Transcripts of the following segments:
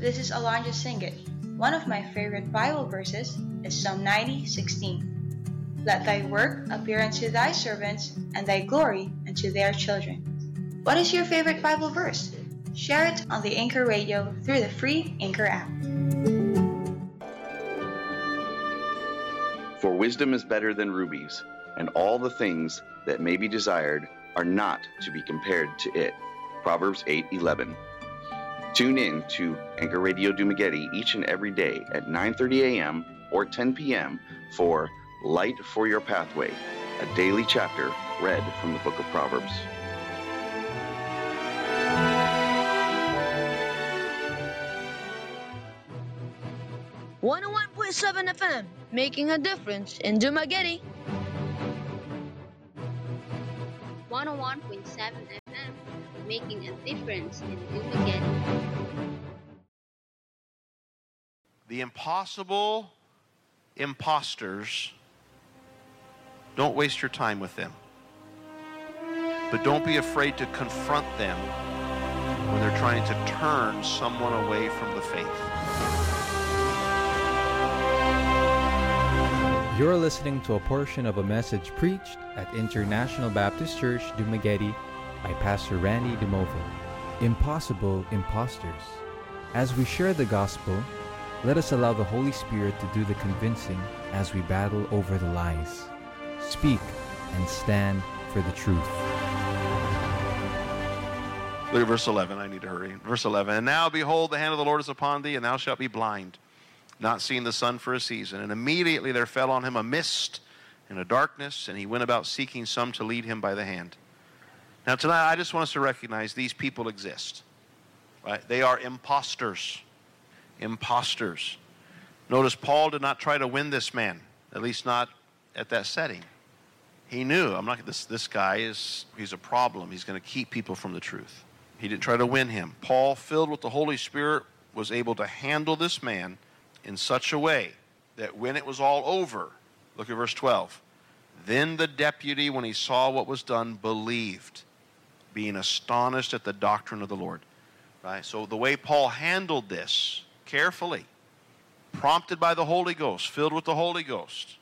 This is Alanja Singit. One of my favorite Bible verses is Psalm 90:16. Let thy work appear unto thy servants, and thy glory unto their children. What is your favorite Bible verse? Share it on the Anchor Radio through the free Anchor app. For wisdom is better than rubies, and all the things that may be desired are not to be compared to it. Proverbs 8:11. Tune in to Anchor Radio Dumaguete each and every day at 9:30 a.m. or 10 p.m. for Light for Your Pathway, a daily chapter read from the book of Proverbs. .7 FM, making a difference in Dumaguete. 101.7 FM, making a difference in Dumaguete. The impossible imposters, don't waste your time with them. But don't be afraid to confront them when they're trying to turn someone away from the faith. You're listening to a portion of a message preached at International Baptist Church, Dumaguete by Pastor Randy DeMovo. Impossible imposters. As we share the gospel, let us allow the Holy Spirit to do the convincing as we battle over the lies. Speak and stand for the truth. Look at verse 11. I need to hurry. Verse 11. And now, behold, the hand of the Lord is upon thee, and thou shalt be blind, not seeing the sun for a season. And immediately there fell on him a mist and a darkness, and he went about seeking some to lead him by the hand. Now tonight, I just want us to recognize these people exist. Right? They are imposters. Imposters. Notice Paul did not try to win this man, at least not at that setting. He knew, this guy he's a problem. He's going to keep people from the truth. He didn't try to win him. Paul, filled with the Holy Spirit, was able to handle this man in such a way that when it was all over, look at verse 12. Then the deputy, when he saw what was done, believed, being astonished at the doctrine of the Lord. Right? So the way Paul handled this, carefully, prompted by the Holy Ghost, filled with the Holy Ghost,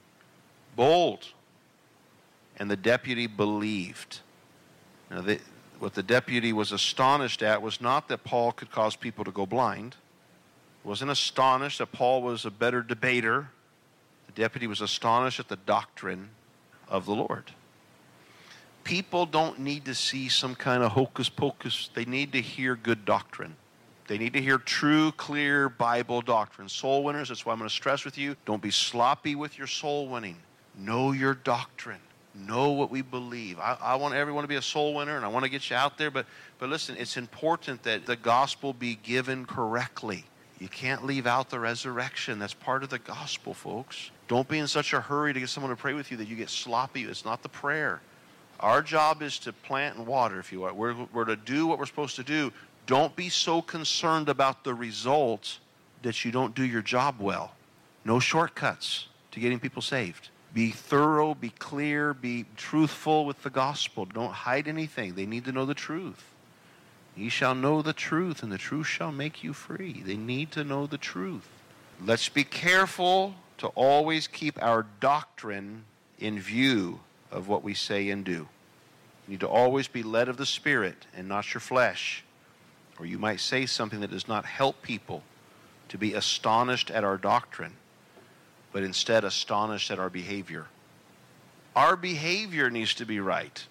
bold, and the deputy believed. Now, what the deputy was astonished at was not that Paul could cause people to go blind. He wasn't astonished that Paul was a better debater. The deputy was astonished at the doctrine of the Lord. People don't need to see some kind of hocus pocus. They need to hear good doctrine. They need to hear true, clear Bible doctrine. Soul winners, that's why I'm going to stress with you, don't be sloppy with your soul winning. Know your doctrine. Know what we believe. I want everyone to be a soul winner, and I want to get you out there, but listen, it's important that the gospel be given correctly. You can't leave out the resurrection. That's part of the gospel, folks. Don't be in such a hurry to get someone to pray with you that you get sloppy. It's not the prayer. Our job is to plant and water, if you will. We're to do what we're supposed to do. Don't be so concerned about the result that you don't do your job well. No shortcuts to getting people saved. Be thorough, be clear, be truthful with the gospel. Don't hide anything. They need to know the truth. Ye shall know the truth, and the truth shall make you free. They need to know the truth. Let's be careful to always keep our doctrine in view of what we say and do. You need to always be led of the Spirit and not your flesh. Or you might say something that does not help people to be astonished at our doctrine, but instead astonished at our behavior. Our behavior needs to be right.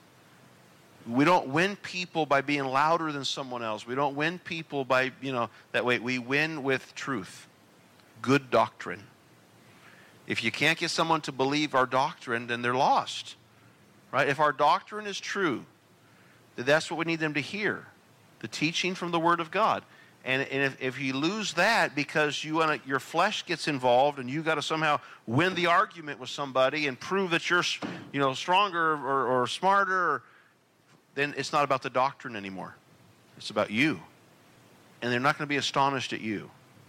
We don't win people by being louder than someone else. We don't win people by, that way. We win with truth, good doctrine. If you can't get someone to believe our doctrine, then they're lost. Right? If our doctrine is true, then that's what we need them to hear. The teaching from the Word of God. And if you lose that because your flesh gets involved and you got to somehow win the argument with somebody and prove that you're stronger or smarter, then it's not about the doctrine anymore. It's about you. And they're not going to be astonished at you.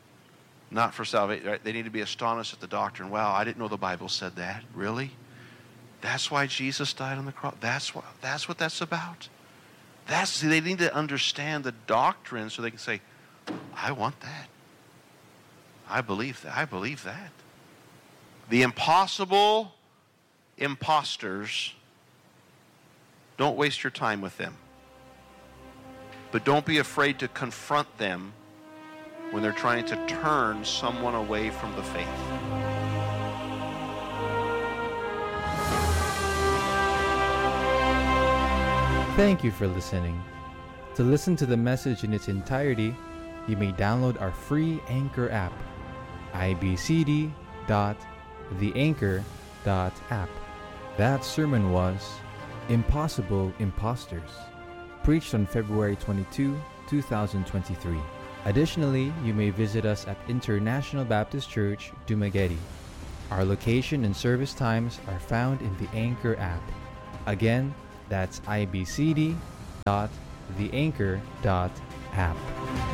Not for salvation. Right? They need to be astonished at the doctrine. Wow, I didn't know the Bible said that. Really? That's why Jesus died on the cross? That's what that's about? They need to understand the doctrine so they can say, I want that. I believe that. I believe that. The impossible imposters, don't waste your time with them. But don't be afraid to confront them when they're trying to turn someone away from the faith. Thank you for listening. To listen to the message in its entirety, you may download our free Anchor app, ibcd.theanchor.app. That sermon was Impossible Imposters, preached on February 22, 2023. Additionally, you may visit us at International Baptist Church, Dumaguete. Our location and service times are found in the Anchor app. Again, that's ibcd.theanchor.app.